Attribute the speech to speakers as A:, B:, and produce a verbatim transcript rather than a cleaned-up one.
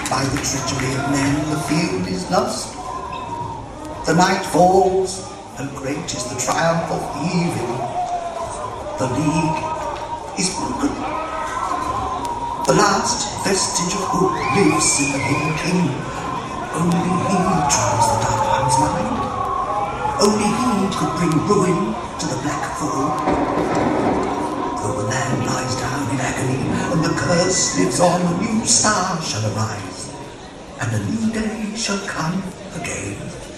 A: by the treachery of men, the field is lost. The night falls, and great is the triumph of evil. The league is broken. The last vestige of hope lives in the Hidden King. Only he troubles the Dark One's mind. Only he could bring ruin to the Black Throne. Though the land lies down in agony, and the curse lives on, a new star shall arise, and a new day shall come again.